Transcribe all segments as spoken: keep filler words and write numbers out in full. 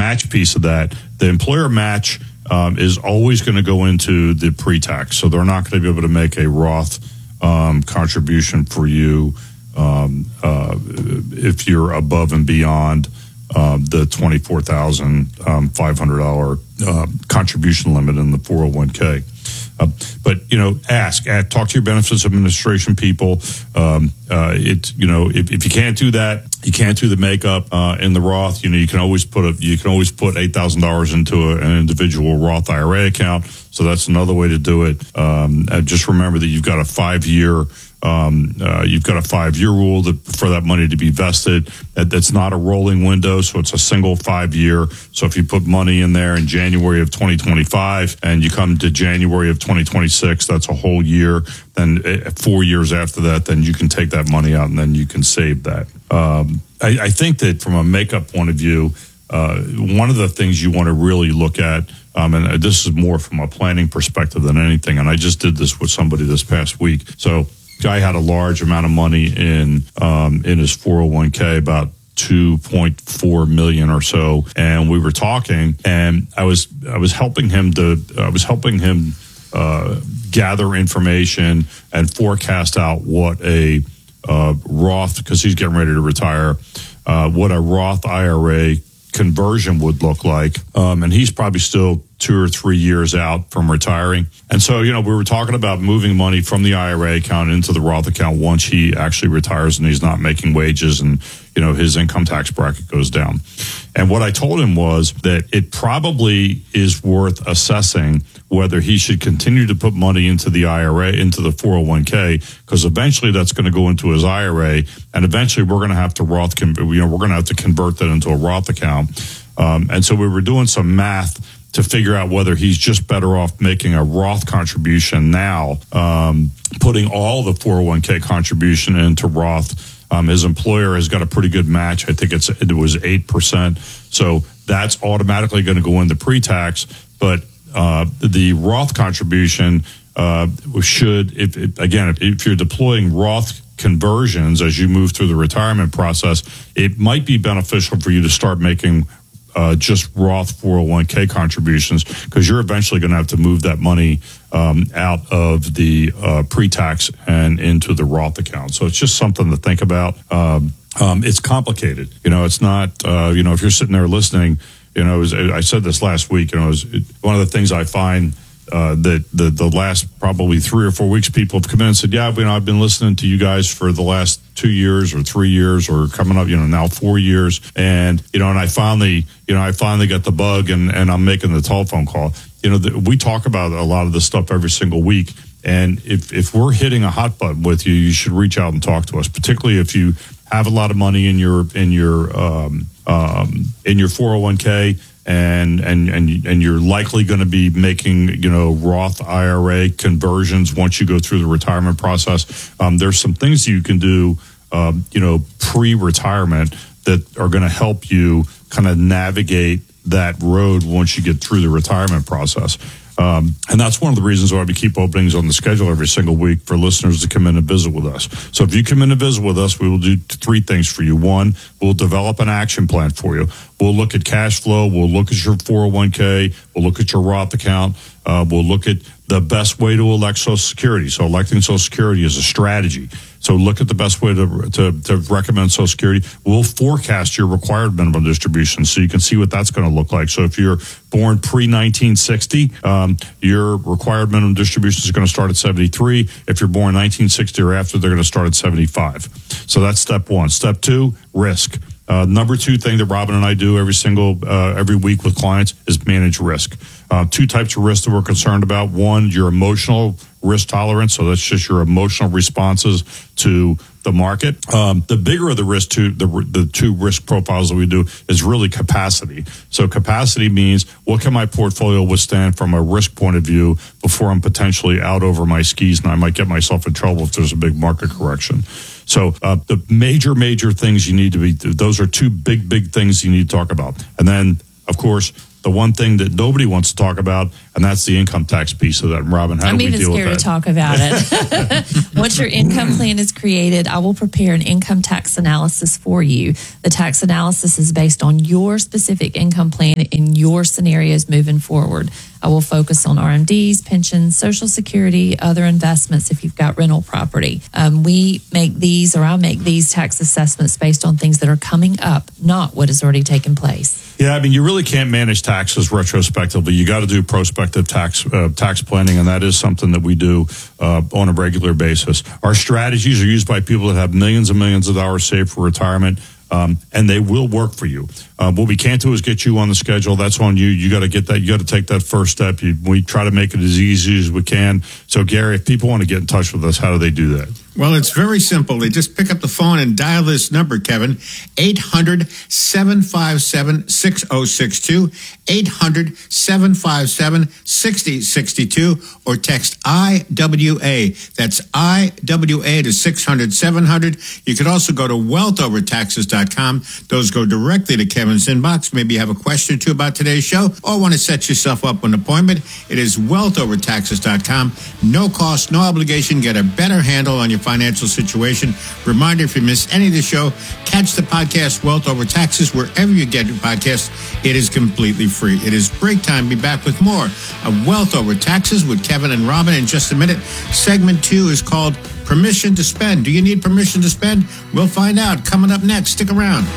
match piece of that, the employer match um, is always going to go into the pre-tax. So they're not going to be able to make a Roth um, contribution for you um, uh, if you're above and beyond uh, the twenty-four thousand five hundred dollars uh, contribution limit in the four oh one k. Uh, but, you know, ask, ask, talk to your benefits administration people. Um, uh, it, you know, if, if you can't do that, you can't do the makeup uh, in the Roth. You know, you can always put a, you can always put eight thousand dollars into a, an individual Roth I R A account. So that's another way to do it. Um, and just remember that you've got a five year, um, uh, you've got a five year rule that, for that money to be vested. That, that's not a rolling window. So it's a single five year. So if you put money in there in January of twenty twenty-five and you come to January of twenty twenty-six, that's a whole year. Then four years after that, then you can take that money out and then you can save that. Um, I, I think that from a makeup point of view, uh, one of the things you want to really look at, um, and this is more from a planning perspective than anything, and I just did this with somebody this past week. So guy had a large amount of money in um, in his four oh one k, about two point four million or so, and we were talking, and I was I was helping him to I was helping him uh, gather information and forecast out what a uh, Roth, because he's getting ready to retire, uh, what a Roth I R A conversion would look like, um, and he's probably still two or three years out from retiring. And so, you know, we were talking about moving money from the I R A account into the Roth account once he actually retires and he's not making wages and, you know, his income tax bracket goes down. And what I told him was that it probably is worth assessing whether he should continue to put money into the I R A, into the four oh one k, because eventually that's going to go into his I R A, and eventually we're going to have to Roth, you know, we're going to have to convert that into a Roth account. Um, and so we were doing some math to figure out whether he's just better off making a Roth contribution now, um, putting all the four oh one k contribution into Roth. Um, his employer has got a pretty good match. I think it's it was eight percent. So that's automatically going to go into pre-tax. But uh, the Roth contribution uh, should, if, if, again, if, if you're deploying Roth conversions as you move through the retirement process, it might be beneficial for you to start making Uh, just Roth four oh one k contributions, because you're eventually going to have to move that money um, out of the uh, pre-tax and into the Roth account. So it's just something to think about. Um, um, it's complicated. You know, it's not, uh, you know, if you're sitting there listening, you know, it was, I said this last week, you know, it was, it, one of the things I find Uh, that the, the last probably three or four weeks, people have come in and said, yeah, you know, I've been listening to you guys for the last two years or three years or coming up, you know, now four years. And, you know, and I finally, you know, I finally got the bug and, and I'm making the telephone call. You know, the, we talk about a lot of this stuff every single week. And if, if we're hitting a hot button with you, you should reach out and talk to us, particularly if you have a lot of money in your, in your, um, um, in your four oh one k. And, and, and, and you're likely going to be making, you know, Roth I R A conversions once you go through the retirement process. Um, there's some things you can do, um, you know, pre-retirement that are going to help you kind of navigate that road once you get through the retirement process. Um, and that's one of the reasons why we keep openings on the schedule every single week for listeners to come in and visit with us. So if you come in and visit with us, we will do three things for you. One, we'll develop an action plan for you. We'll look at cash flow. We'll look at your four oh one k. We'll look at your Roth account. Uh, we'll look at the best way to elect Social Security. So electing Social Security is a strategy. So look at the best way to, to, to recommend Social Security. We'll forecast your required minimum distribution so you can see what that's going to look like. So if you're born pre nineteen sixty, um, your required minimum distribution is going to start at seventy-three. If you're born nineteen sixty or after, they're going to start at seventy-five. So that's step one. Step two, risk. Uh, number two thing that Robin and I do every single, uh, every week with clients is manage risk. Uh, two types of risk that we're concerned about. One, your emotional risk tolerance. So that's just your emotional responses to the market. Um, the bigger of the risk to the, the two risk profiles that we do is really capacity. So capacity means what can my portfolio withstand from a risk point of view before I'm potentially out over my skis and I might get myself in trouble if there's a big market correction. So uh, the major, major things you need to be, those are two big, big things you need to talk about. And then, of course, the one thing that nobody wants to talk about, and that's the income tax piece of that. And Robin, how I'm do we even deal with scared that? to talk about it. Once your income plan is created, I will prepare an income tax analysis for you. The tax analysis is based on your specific income plan in your scenarios moving forward. I will focus on R M Ds, pensions, Social Security, other investments if you've got rental property. Um, we make these, or I make these tax assessments based on things that are coming up, not what has already taken place. Yeah, I mean, you really can't manage taxes retrospectively. You got to do prospective tax uh, tax planning, and that is something that we do uh, on a regular basis. Our strategies are used by people that have millions and millions of dollars saved for retirement. Um, and they will work for you. Uh, what we can't do is get you on the schedule. That's on you. You got to get that. You got to take that first step. You, we try to make it as easy as we can. So, Gary, if people want to get in touch with us, how do they do that? Well, it's very simple. They just pick up the phone and dial this number, Kevin, eight hundred, seven five seven, six oh six two, eight hundred, seven five seven, six oh six two, or text I W A. That's I W A to six hundred, seven hundred. You could also go to wealth over taxes dot com. Those go directly to Kevin's inbox. Maybe you have a question or two about today's show or want to set yourself up an appointment. It is wealth over taxes dot com. No cost, no obligation. Get a better handle on your financial situation. Reminder, if you miss any of the show, catch the podcast Wealth Over Taxes wherever you get your podcast. It is completely free. It is break time. Be back with more of Wealth Over Taxes with Kevin and Robin in just a minute. Segment two is called Permission to Spend. Do you need permission to spend? We'll find out coming up next. Stick around.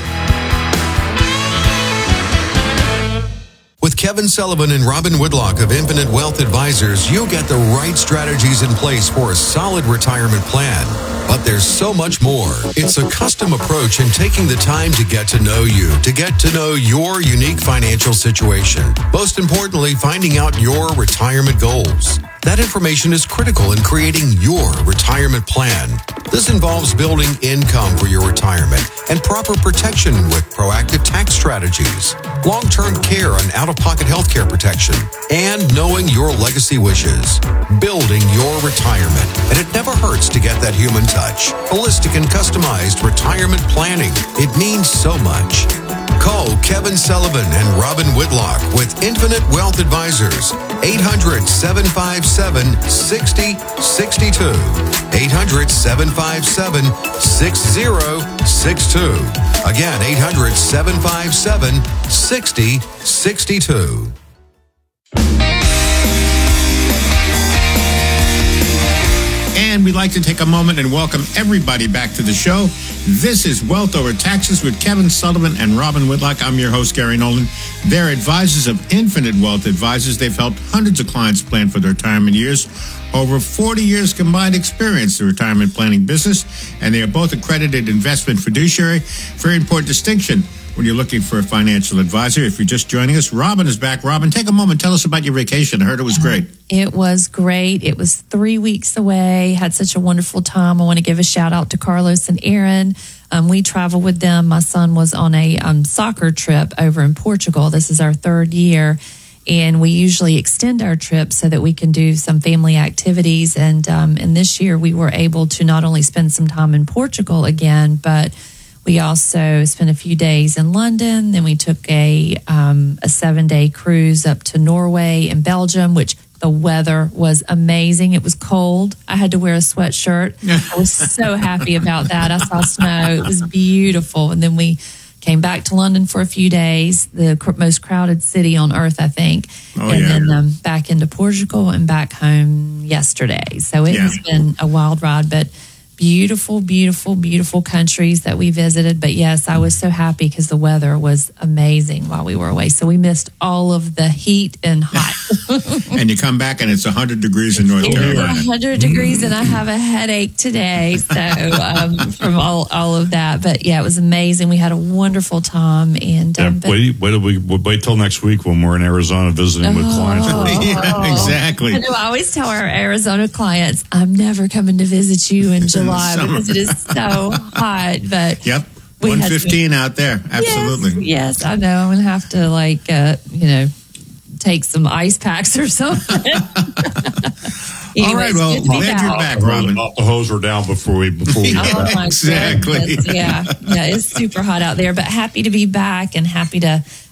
With Kevin Sullivan and Robin Woodlock of Infinite Wealth Advisors, you'll get the right strategies in place for a solid retirement plan. But there's so much more. It's a custom approach in taking the time to get to know you, to get to know your unique financial situation. Most importantly, finding out your retirement goals. That information is critical in creating your retirement plan. This involves building income for your retirement and proper protection with proactive tax strategies, long-term care and out-of-pocket health care protection, and knowing your legacy wishes. Building your retirement. And it never hurts to get that human touch. Holistic and customized retirement planning. It means so much. Call Kevin Sullivan and Robin Woodlock with Infinite Wealth Advisors. eight hundred, seven five seven, six oh six two. eight hundred, seven five seven, six oh six two. Again, eight hundred, seven five seven, six oh six two. And we'd like to take a moment and welcome everybody back to the show. This is Wealth Over Taxes with Kevin Sullivan and Robin Woodlock. I'm your host, Gary Nolan. They're advisors of Infinite Wealth Advisors. They've helped hundreds of clients plan for their retirement years. Over forty years combined experience in the retirement planning business, and they are both accredited investment fiduciary. Very important distinction when you're looking for a financial advisor. If you're just joining us, Robin is back. Robin, take a moment. Tell us about your vacation. I heard it was great. It was great. It was three weeks away. Had such a wonderful time. I want to give a shout out to Carlos and Aaron. Um, we traveled with them. My son was on a um, soccer trip over in Portugal. This is our third year. And we usually extend our trips so that we can do some family activities. And um, and this year we were able to not only spend some time in Portugal again, but we also spent a few days in London. Then we took a um, a seven day cruise up to Norway and Belgium, which the weather was amazing. It was cold. I had to wear a sweatshirt. I was so happy about that. I saw snow. It was beautiful. And then we came back to London for a few days, the cr- most crowded city on earth, I think. Oh, and yeah. then um, back into Portugal and back home yesterday. So it Yeah. has been a wild ride, but beautiful, beautiful, beautiful countries that we visited. But yes, I was so happy because the weather was amazing while we were away. So we missed all of the heat and hot. And you come back and it's one hundred degrees in North It was Carolina. one hundred degrees and I have a headache today. So um, from all, all of that. But yeah, it was amazing. We had a wonderful time. And Yeah, um, but, wait, wait, till we, wait till next week when we're in Arizona visiting with clients. Yeah, exactly. I know I always tell our Arizona clients, I'm never coming to visit you in July summer. because it is so hot. But Yep. we had one fifteen out there. Absolutely. Yes, yes, I know. I'm going to have to, like, uh, you know, take some ice packs or something. All right, well, Anyways, good to be glad you're back, I'll Robin. I'll the hose her down before we before we Yeah. get back. Oh my Exactly. goodness. Yeah, yeah, it's super hot out there, but happy to be back and happy to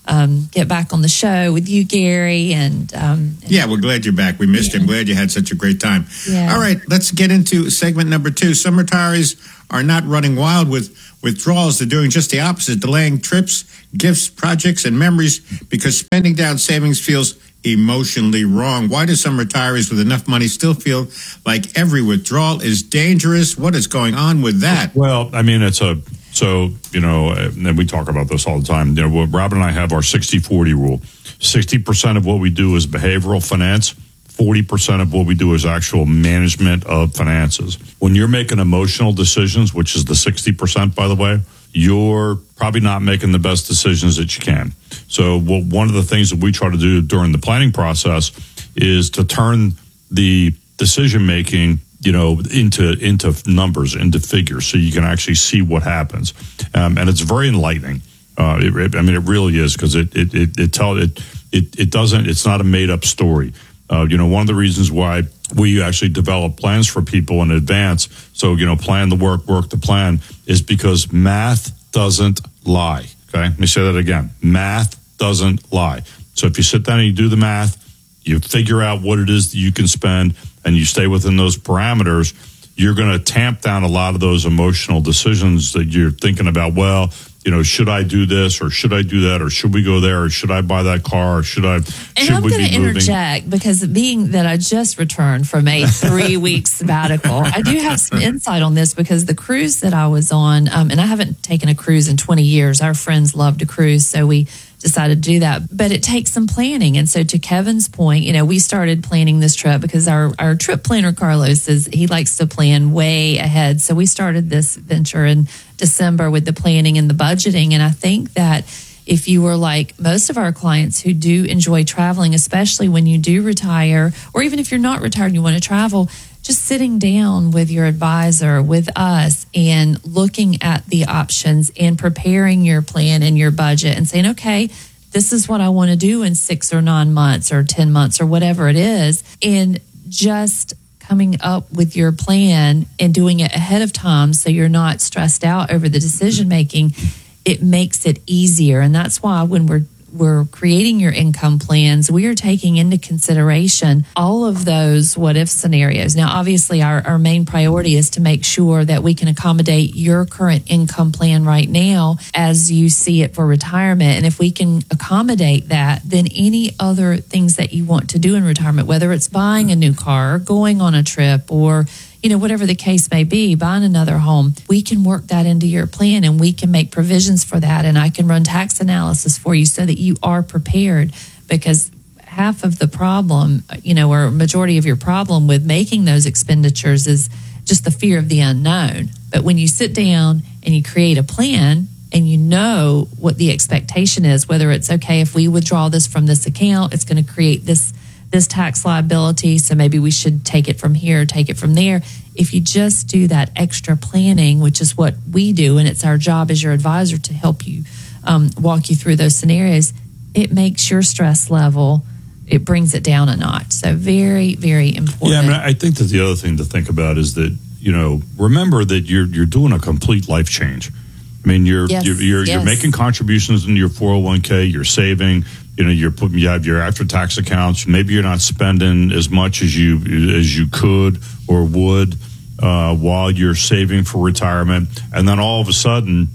um, get back on the show with you, Gary. And um, yeah, we're glad you're back. We missed yeah. you. I'm glad you had such a great time. Yeah. All right, let's get into segment number two. Some retirees are not running wild with withdrawals. They're doing just the opposite, delaying trips, gifts, projects, and memories because spending down savings feels emotionally wrong. Why do some retirees with enough money still feel like every withdrawal is dangerous? What is going on with that? Well, I mean, it's a, so, you know, and we talk about this all the time. You know, Robin and I have our sixty forty rule. sixty percent of what we do is behavioral finance. forty percent of what we do is actual management of finances. When you're making emotional decisions, which is the sixty percent, by the way, you're probably not making the best decisions that you can. So well, one of the things that we try to do during the planning process is to turn the decision-making, you know, into into numbers, into figures, so you can actually see what happens. Um, and it's very enlightening. Uh, it, it, I mean, it really is, because it it it it, tell, it it it doesn't. It's not a made-up story. Uh, you know, one of the reasons why we actually develop plans for people in advance, so, you know, plan the work, work the plan, is because math doesn't lie. Okay, let me say that again. Math doesn't lie. So if you sit down and you do the math, you figure out what it is that you can spend, and you stay within those parameters, you're going to tamp down a lot of those emotional decisions that you're thinking about. Well, you know, should I do this, or should I do that, or should we go there, or should I buy that car, or should I? And should I'm we going be to moving? interject, because being that I just returned from a three-week sabbatical, I do have some insight on this, because the cruise that I was on, um, and I haven't taken a cruise in twenty years. Our friends love to cruise, so we decided to do that. But it takes some planning. And so to Kevin's point, you know, we started planning this trip because our, our trip planner, Carlos, is he likes to plan way ahead. So we started this venture in December with the planning and the budgeting. And I think that if you were like most of our clients who do enjoy traveling, especially when you do retire, or even if you're not retired and you want to travel, just sitting down with your advisor, with us, and looking at the options and preparing your plan and your budget and saying, okay, this is what I want to do in six or nine months or ten months or whatever it is. And just coming up with your plan and doing it ahead of time so you're not stressed out over the decision making, it makes it easier. And that's why when we're we're creating your income plans, we are taking into consideration all of those what if scenarios. Now, obviously, our, our main priority is to make sure that we can accommodate your current income plan right now as you see it for retirement. And if we can accommodate that, then any other things that you want to do in retirement, whether it's buying a new car, or going on a trip, or you know, whatever the case may be, buying another home, we can work that into your plan, and we can make provisions for that. And I can run tax analysis for you so that you are prepared, because half of the problem, you know, or majority of your problem with making those expenditures is just the fear of the unknown. But when you sit down and you create a plan and you know what the expectation is, whether it's, okay, if we withdraw this from this account, it's going to create this this tax liability, so maybe we should take it from here, take it from there. If you just do that extra planning, which is what we do, and it's our job as your advisor to help you um, walk you through those scenarios, it makes your stress level, it brings it down a notch. So very, very important. Yeah, I mean, I think that the other thing to think about is that, you know, remember that you're you're doing a complete life change. I mean, you're yes, you're you're, yes. you're making contributions into your four oh one k, you're saving. You know, you're putting, you have your after tax accounts. Maybe you're not spending as much as you as you could or would uh, while you're saving for retirement. And then all of a sudden,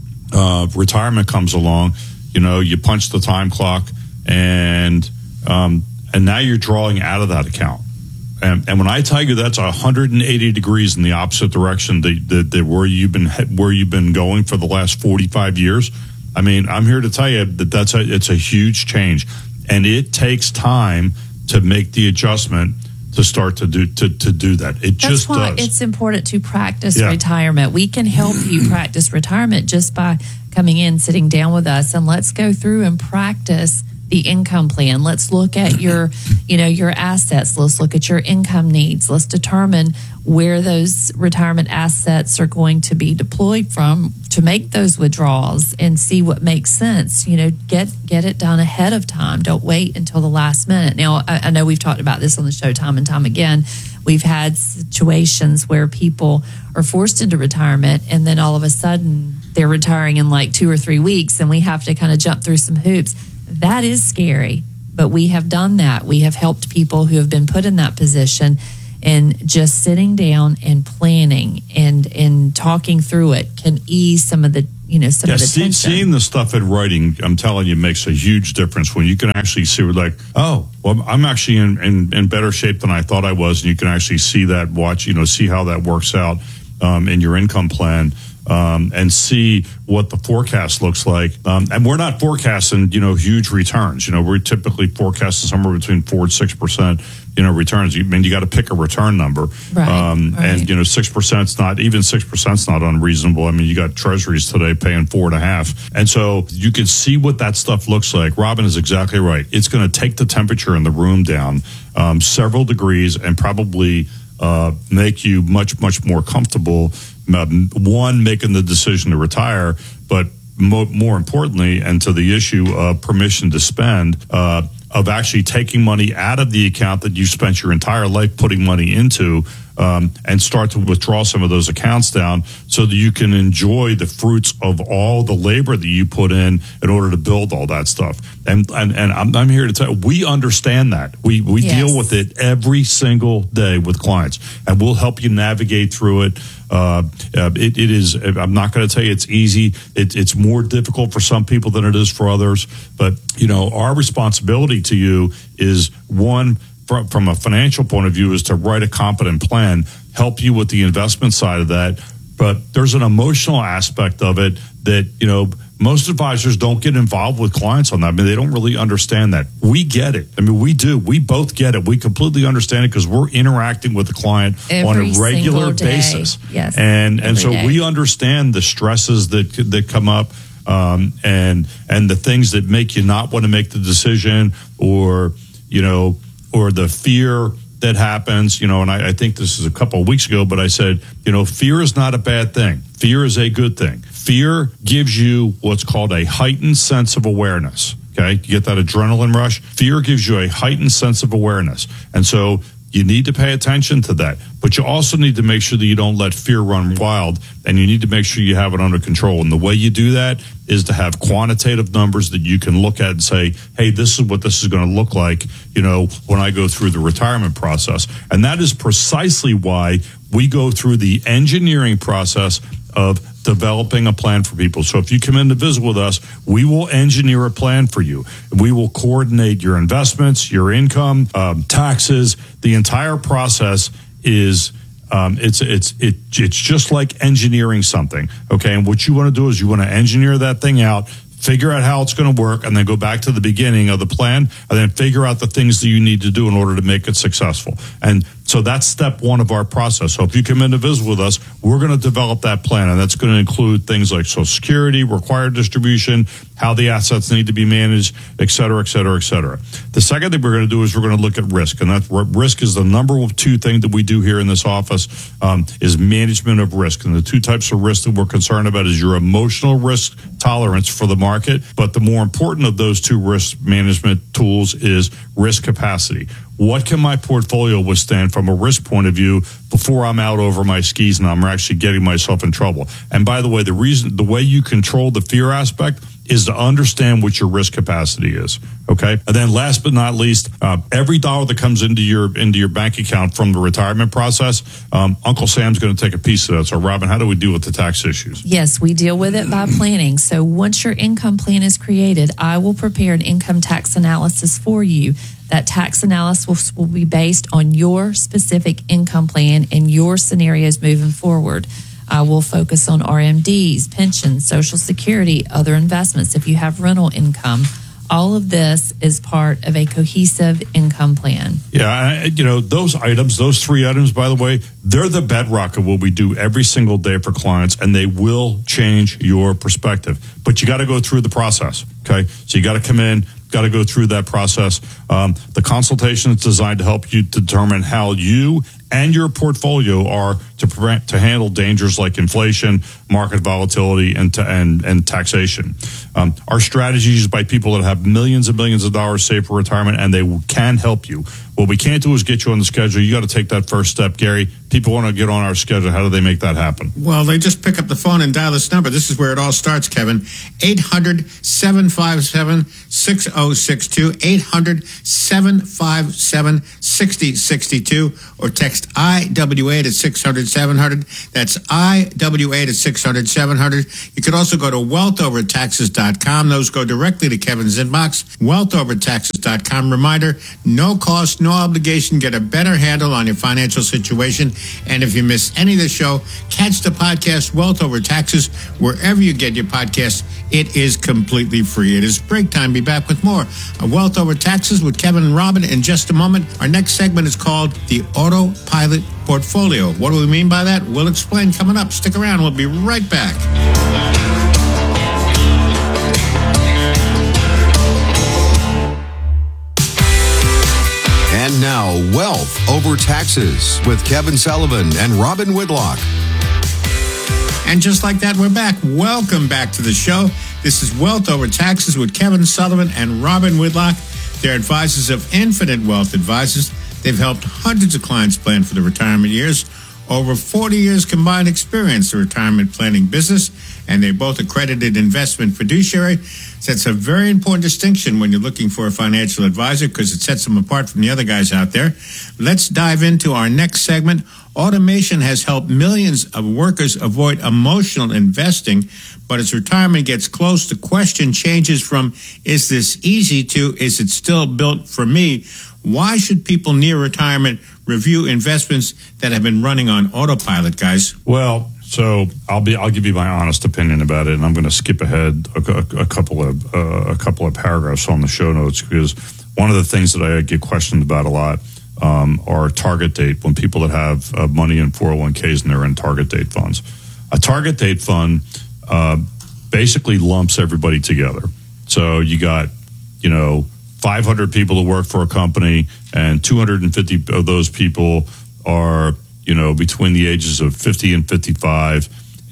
uh, retirement comes along. You know, you punch the time clock, and um, and now you're drawing out of that account. And, and when I tell you that's one hundred eighty degrees in the opposite direction that, that, that where you've been where you've been going for the last forty-five years. I mean, I'm here to tell you that that's a, it's a huge change, and it takes time to make the adjustment to start to do to, to do that. It That's just why does. it's important to practice Yeah. retirement. We can help you practice retirement just by coming in, sitting down with us, and let's go through and practice the income plan. Let's look at your, you know, your assets. Let's look at your income needs. Let's determine where those retirement assets are going to be deployed from to make those withdrawals, and see what makes sense. You know, get get it done ahead of time. Don't wait until the last minute. Now, I, I know we've talked about this on the show time and time again. We've had situations where people are forced into retirement, and then all of a sudden they're retiring in like two or three weeks and we have to kind of jump through some hoops. That is scary, but we have done that. We have helped people who have been put in that position, and just sitting down and planning and, and talking through it can ease some of the, you know, some yeah, of the see, tension. Seeing the stuff in writing, I'm telling you, makes a huge difference when you can actually see, like, oh, well, I'm actually in, in, in better shape than I thought I was. And you can actually see that, watch, you know, see how that works out um, in your income plan. Um, and see what the forecast looks like. Um, and we're not forecasting, you know, huge returns. You know, we're typically forecasting somewhere between four and six percent, you know, returns. You I mean you got to pick a return number. Right, um, right. And, you know, six percent's not, even six percent's not unreasonable. I mean, you got treasuries today paying four and a half. And so you can see what that stuff looks like. Robin is exactly right. It's going to take the temperature in the room down um, several degrees and probably uh, make you much, much more comfortable. Um, one, making the decision to retire, but mo- more importantly, and to the issue of permission to spend, uh, of actually taking money out of the account that you spent your entire life putting money into, um, and start to withdraw some of those accounts down so that you can enjoy the fruits of all the labor that you put in in order to build all that stuff. And and, and I'm, I'm here to tell you, we understand that. We, we Yes. deal with it every single day with clients, and we'll help you navigate through it. Uh, uh, it, it is, I'm not going to tell you it's easy. It, it's more difficult for some people than it is for others. But, you know, our responsibility to you is, one, from, from a financial point of view, is to write a competent plan, help you with the investment side of that. But there's an emotional aspect of it that, you know, most advisors don't get involved with clients on that. I mean, they don't really understand that. We get it. I mean, we do. We both get it. We completely understand it because we're interacting with the client Every on a regular single day. basis. Yes, And and every so day. we understand the stresses that that come up, um, and and the things that make you not want to make the decision, or you know, or the fear that happens, you know, and I, I think this is a couple of weeks ago, but I said, you know, fear is not a bad thing. Fear is a good thing. Fear gives you what's called a heightened sense of awareness. Okay. You get that adrenaline rush. Fear gives you a heightened sense of awareness. And so you need to pay attention to that, but you also need to make sure that you don't let fear run wild, and you need to make sure you have it under control. And the way you do that is to have quantitative numbers that you can look at and say, hey, this is what this is going to look like, you know, when I go through the retirement process. And that is precisely why we go through the engineering process of developing a plan for people. So if you come in to visit with us, we will engineer a plan for you. We will coordinate your investments, your income, um, taxes. The entire process is um, it's it's it it's just like engineering something. Okay, and what you want to do is you want to engineer that thing out, figure out how it's going to work, and then go back to the beginning of the plan, and then figure out the things that you need to do in order to make it successful. And so that's step one of our process. So if you come in to visit with us, we're going to develop that plan, and that's going to include things like Social Security, required distribution, how the assets need to be managed, et cetera, et cetera, et cetera. The second thing we're going to do is we're going to look at risk, and that risk is the number two thing that we do here in this office, um, is management of risk. And the two types of risk that we're concerned about is your emotional risk tolerance for the market, but the more important of those two risk management tools is risk capacity. What can my portfolio withstand from a risk point of view before I'm out over my skis and I'm actually getting myself in trouble? And by the way, the reason, the way you control the fear aspect is to understand what your risk capacity is. Okay. And then last but not least, uh, every dollar that comes into your, into your bank account from the retirement process, um, Uncle Sam's going to take a piece of that. So Robin, how do we deal with the tax issues? Yes, we deal with it by planning. So once your income plan is created, I will prepare an income tax analysis for you. That tax analysis will, will be based on your specific income plan and your scenarios moving forward. I will focus on R M Ds, pensions, Social Security, other investments. If you have rental income, all of this is part of a cohesive income plan. Yeah, I, you know, those items, those three items, by the way, they're the bedrock of what we do every single day for clients, and they will change your perspective. But you got to go through the process, okay? So you got to come in, got to go through that process. Um, the consultation is designed to help you determine how you and your portfolio are to prevent, to handle dangers like inflation, market volatility, and to, and and taxation. Um, our strategy is by people that have millions and millions of dollars saved for retirement, and they can help you. What we can't do is get you on the schedule. You got to take that first step, Gary. People want to get on our schedule. How do they make that happen? Well, they just pick up the phone and dial this number. This is where it all starts, Kevin. eight hundred, seven five seven, six oh six two, eight hundred, seven five seven, six oh six two, or text I W A to six hundred, seven hundred. That's I W A to six hundred, seven hundred. You could also go to wealth over taxes dot com. Those go directly to Kevin's inbox, wealth over taxes dot com. Reminder, no cost, no obligation. Get a better handle on your financial situation. And if you miss any of the show, catch the podcast Wealth Over Taxes wherever you get your podcast. It is completely free. It is break time. Be back with more of Wealth Over Taxes with Kevin and Robin in just a moment. Our next segment is called the Autopilot Portfolio. What do we mean by that? We'll explain coming up. Stick around. We'll be right back. And now, Wealth Over Taxes with Kevin Sullivan and Robin Whitlock. And just like that, we're back. Welcome back to the show. This is Wealth Over Taxes with Kevin Sullivan and Robin Whitlock. They're advisors of Infinite Wealth Advisors. They've helped hundreds of clients plan for their retirement years. Over forty years combined experience in the retirement planning business, and they're both accredited investment fiduciary. So that's a very important distinction when you're looking for a financial advisor because it sets them apart from the other guys out there. Let's dive into our next segment. Automation has helped millions of workers avoid emotional investing, but as retirement gets close, the question changes from, is this easy, to, is it still built for me? Why should people near retirement review investments that have been running on autopilot, guys? Well, so I'll be I'll give you my honest opinion about it, and I'm going to skip ahead a, a, a couple of uh, a couple of paragraphs on the show notes, because one of the things that I get questioned about a lot um, are target date, when people that have uh, money in four oh one k's and they're in target date funds. A target date fund uh, basically lumps everybody together. So you got, you know, five hundred people who work for a company, and two hundred fifty of those people are, you know, between the ages of fifty and fifty-five.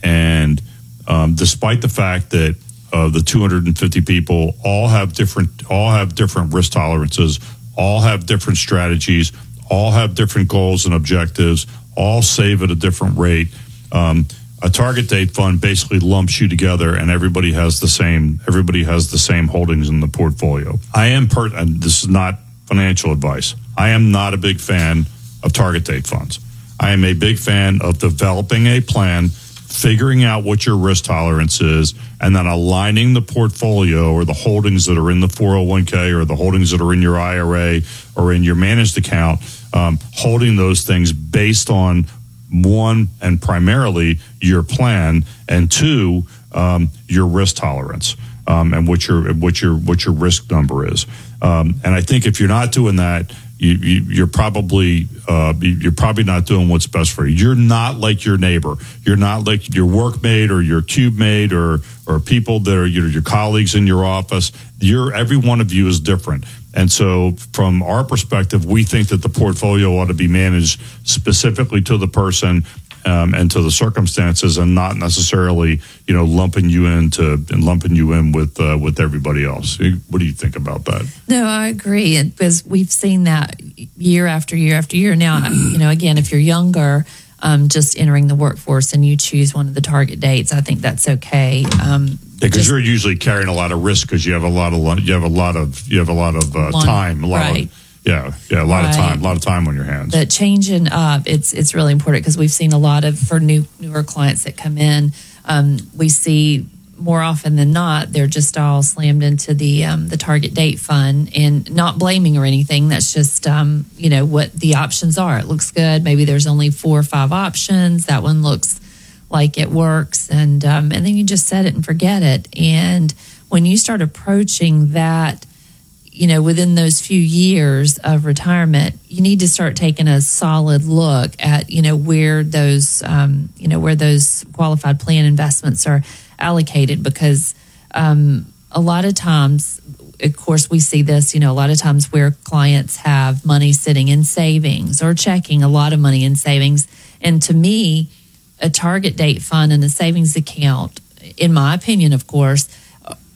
And um, despite the fact that uh, the two hundred fifty people all have different, all have different risk tolerances, all have different strategies, all have different goals and objectives, all save at a different rate. Um, a target date fund basically lumps you together, and everybody has the same. Everybody has the same holdings in the portfolio. I am per, and this is not financial advice. I am not a big fan of target date funds. I am a big fan of developing a plan, figuring out what your risk tolerance is, and then aligning the portfolio or the holdings that are in the four oh one k or the holdings that are in your I R A or in your managed account, um, holding those things based on, one, and primarily your plan, and two, um, your risk tolerance, um, and what your what your what your risk number is. Um, and I think if you're not doing that, you, you, you're probably uh, you're probably not doing what's best for you. You're not like your neighbor. You're not like your workmate or your cube mate or or people that are your, your colleagues in your office. You're every one of you is different. And so from our perspective, we think that the portfolio ought to be managed specifically to the person um, and to the circumstances, and not necessarily, you know, lumping you into and lumping you in with uh, with everybody else. What do you think about that? No, I agree, because we've seen that year after year after year. Now, you know, again, if you're younger, um, just entering the workforce, and you choose one of the target dates, I think that's okay. Um, Because you're usually carrying a lot of risk, because you have a lot of you have a lot of you have a lot of uh, Long, time, a lot right. of yeah, yeah, a lot right. of time, a lot of time on your hands. But changing up, it's it's really important, because we've seen a lot of, for new newer clients that come in, um, we see more often than not they're just all slammed into the um, the target date fund, and not blaming or anything. That's just um, you know what the options are. It looks good. Maybe there's only four or five options. That one looks like it works, and um, and then you just set it and forget it. And when you start approaching that, you know, within those few years of retirement, you need to start taking a solid look at, you know, where those, um, you know, where those qualified plan investments are allocated, because um, a lot of times, of course, we see this, you know, a lot of times where clients have money sitting in savings or checking, a lot of money in savings. And to me, a target date fund and a savings account, in my opinion, of course,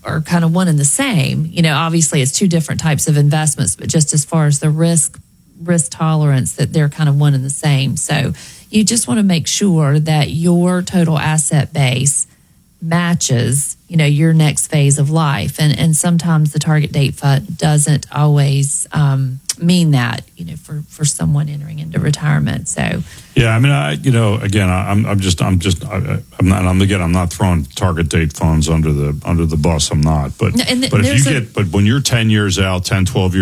are kind of one and the same. You know, obviously it's two different types of investments, but just as far as the risk risk tolerance, that they're kind of one and the same. So you just want to make sure that your total asset base matches, you know, your next phase of life. And and sometimes the target date fund doesn't always um, mean that, you know, for, for someone entering into retirement. So yeah, I mean, I you know, again, I, I'm I'm just I'm just I, I'm not I'm again I'm not throwing target date funds under the under the bus. I'm not. But and th- but if you a- get but when you're ten years out, ten, twelve years